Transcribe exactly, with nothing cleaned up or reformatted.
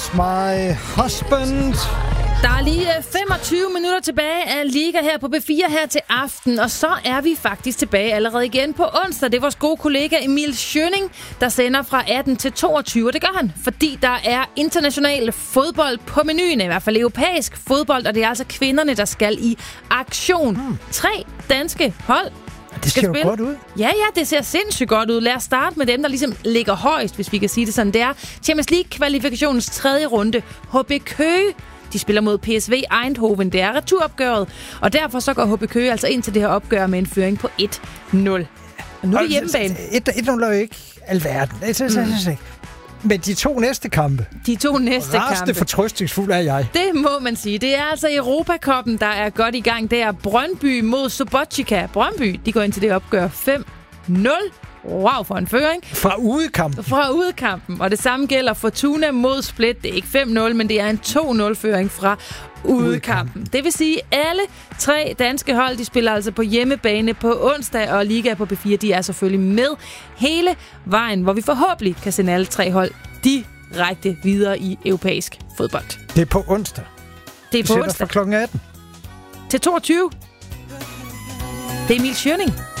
That's my husband. Der er lige femogtyve minutter tilbage af Liga her på B fire her til aften, og så er vi faktisk tilbage allerede igen på onsdag. Det er vores gode kollega Emil Schønning, der sender fra atten til toogtyve. Det gør han, fordi der er international fodbold på menuen, i hvert fald europæisk fodbold, og det er altså kvinderne, der skal i aktion. Hmm. Tre danske hold. Det ser jo godt ud. Ja, ja, det ser sindssygt godt ud. Lad os starte med dem, der ligesom ligger højst, hvis vi kan sige det sådan. Det er Champions League-kvalifikationens tredje runde. H B Køge. De spiller mod P S V Eindhoven. Det er returopgøret, og derfor så går H B Køge altså ind til det her opgør med en føring på et nul. Og nu er det hjemmebane. et nul er jo ikke alverden. Mm. Men de to næste kampe. De to næste Raste kampe. fortrøstningsfuld er jeg. Det må man sige. Det er altså Europacupen, der er godt i gang. Det er Brøndby mod Subotica. Brøndby, de går ind til det opgør fem nul. Wow, for en føring. Fra udekampen. Fra udekampen. Og det samme gælder Fortuna mod Split. Det er ikke fem nul, men det er en to nul-føring fra udekampen. Det vil sige, at alle tre danske hold, de spiller altså på hjemmebane på onsdag, og Liga på B fire, de er selvfølgelig med hele vejen, hvor vi forhåbentlig kan sende alle tre hold direkte videre i europæisk fodbold. Det er på onsdag. Det er på Vi onsdag. fra klokken atten. Til toogtyve. Det er Emil Schønning.